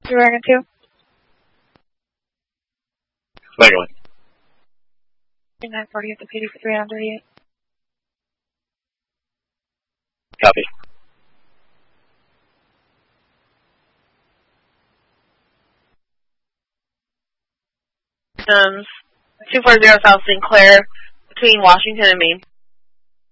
You're Wagon 2? Wagon 1. 940 at the PD for 338. Copy. Systems 240 South Sinclair between Washington and Main.